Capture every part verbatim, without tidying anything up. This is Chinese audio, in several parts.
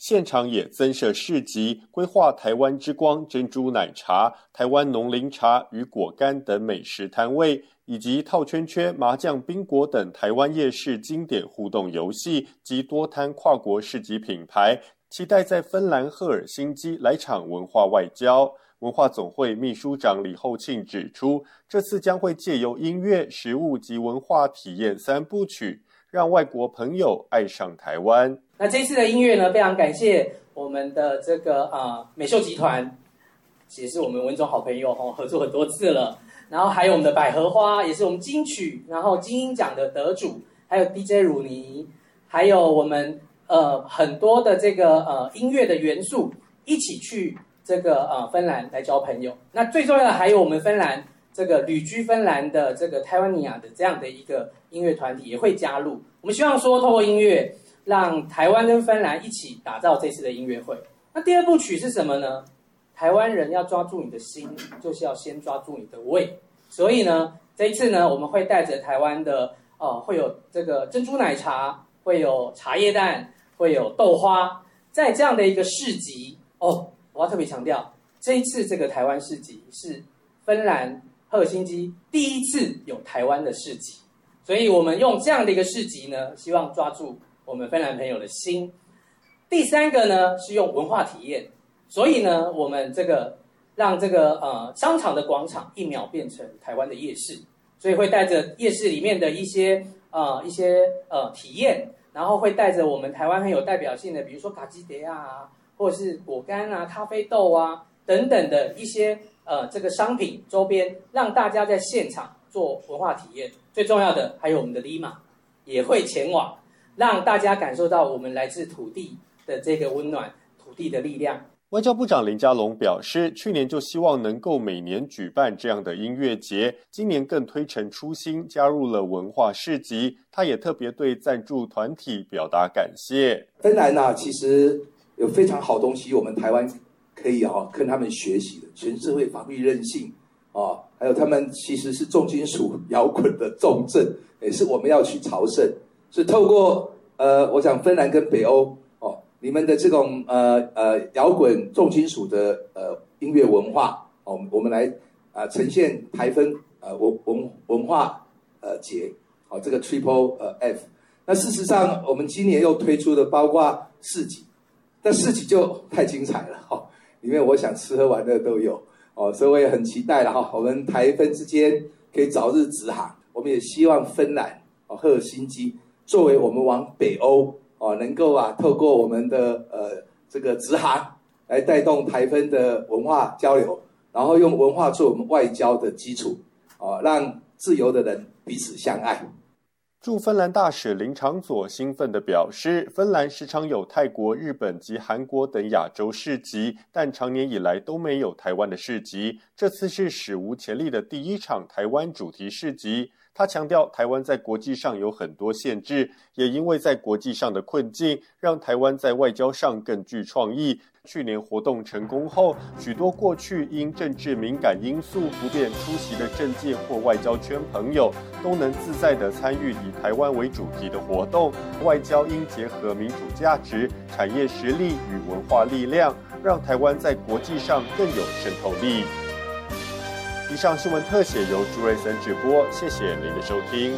现场也增设市集，规划台湾之光珍珠奶茶、台湾农林茶与果干等美食摊位，以及套圈圈、麻将、宾果等台湾夜市经典互动游戏及多摊跨国市集品牌，期待在芬兰赫尔辛基来场文化外交。文化总会秘书长李厚庆指出，这次将会借由音乐、食物及文化体验三部曲，让外国朋友爱上台湾。 那这次的音乐呢，非常感谢我们的这个呃美秀集团，也是我们文总好朋友哦，合作很多次了。然后还有我们的百合花，也是我们金曲然后金鹰奖的得主，还有 D J 鲁尼，还有我们呃很多的这个呃音乐的元素，一起去这个呃芬兰来交朋友。那最重要的还有我们芬兰这个旅居芬兰的这个台湾尼亚的这样的一个音乐团体也会加入。我们希望说透过音乐让台湾跟芬兰一起打造这次的音乐会。那第二部曲是什么呢？台湾人要抓住你的心，就是要先抓住你的胃。所以呢，这一次呢，我们会带着台湾的呃，会有这个珍珠奶茶，会有茶叶蛋，会有豆花，在这样的一个市集哦，我要特别强调，这一次这个台湾市集是芬兰赫尔辛基第一次有台湾的市集，所以我们用这样的一个市集呢，希望抓住我们芬兰朋友的心。第三个呢是用文化体验，所以呢，我们这个让这个呃商场的广场一秒变成台湾的夜市，所以会带着夜市里面的一些呃一些呃体验，然后会带着我们台湾很有代表性的，比如说卡基德啊，或者是果干啊、咖啡豆啊等等的一些呃这个商品周边，让大家在现场做文化体验。最重要的还有我们的 Lima 也会前往，让大家感受到我们来自土地的这个温暖，土地的力量。 外交部长林佳龙表示，去年就希望能够每年举办这样的音乐节，今年更推陈出新，加入了文化市集。他也特别对赞助团体表达感谢。 芬兰啊，其实有非常好东西，我们台湾可以啊跟他们学习的，全社会法律韧性啊，还有他们其实是重金属摇滚的重镇，也是我们要去朝圣。是透过呃，我想芬兰跟北欧。你们的这种呃呃摇滚重金属的呃音乐文化，哦，我们来啊、呃、呈现台芬呃文文文化呃节，好、哦、这个 Triple 呃 F。那事实上，我们今年又推出的包括市集，那市集就太精彩了哈、哦，里面我想吃喝玩乐都有哦，所以我也很期待了哈、哦，我们台芬之间可以早日直航。我们也希望芬兰哦赫尔辛基作为我们往北欧。哦，能够啊，透过我们的呃这个直航来带动台芬的文化交流，然后用文化做我们外交的基础，哦，让自由的人彼此相爱。 驻芬兰大使林长佐兴奋地表示，芬兰时常有泰国、日本及韩国等亚洲市集，但长年以来都没有台湾的市集，这次是史无前例的第一场台湾主题市集。他强调，台湾在国际上有很多限制，也因为在国际上的困境，让台湾在外交上更具创意。去年活动成功后，许多过去因政治敏感因素不便出席的政界或外交圈朋友，都能自在地参与以台湾为主题的活动。外交应结合民主价值、产业实力与文化力量，让台湾在国际上更有渗透力。以上新闻特写由朱瑞森直播，谢谢您的收听。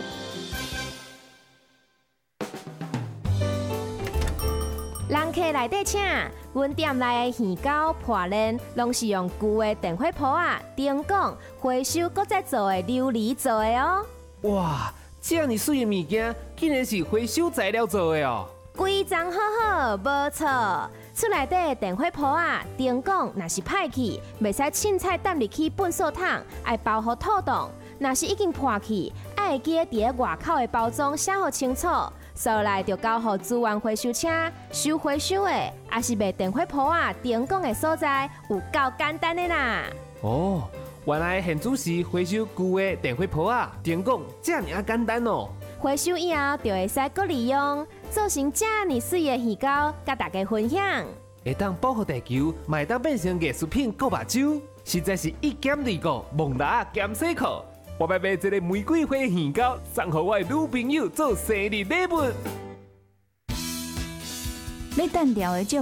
人客内底请，阮店内的鱼糕、破链，拢是用旧的电火煲啊、灯管、回收搁再做的琉璃做的哦。 哇，这样水的物件，竟然是回收材料做的哦！ 规装好好，无错。厝内底的电火煲啊、灯管若是歹去，袂使凊彩抌入去粪扫桶，爱包好透冻。若是已经破去，爱会记伫咧外口的包装写好清楚。收来就交予资源回收车收回收的，也是卖电火煲啊、灯管的所在，有够简单的啦。 哦，原来现主是回收旧的电火煲啊、灯管，这样啊简单哦。 回收以后就会使搁利用，做成这么水的鱼糕，甲大家分享。 会当保护地球，嘛会当变成艺术品、搁目睭，实在是一减二个，蒙达减洗裤。我要买一个玫瑰花鱼糕，送给我的女朋友做生日礼物。 要单调的祝